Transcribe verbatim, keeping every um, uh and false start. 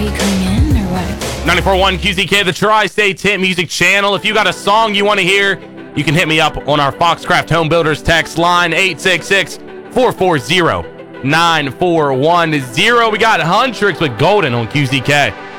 you coming in or what? ninety-four point one Q Z K, the Tri-States Hit Music Channel. If you got a song you want to hear, you can hit me up on our Foxcraft Home Builders text line, eight six six, four four zero, nine four one zero. We got Huntrix with Golden on Q Z K.